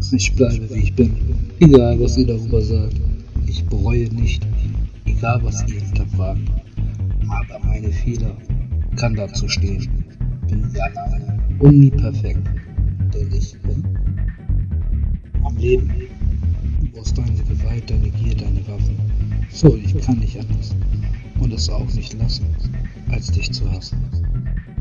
Ich bleibe wie ich bin, egal was ihr darüber sagt. Ich bereue nicht, egal was ihr hinterfragt. Aber meine Fehler kann dazu stehen. Bin wie alle anderen und nie perfekt, denn ich bin am Leben. Du brauchst deine Gewalt, deine Gier, deine Waffen. So, ich kann nicht anders und es auch nicht lassen, als dich zu hassen.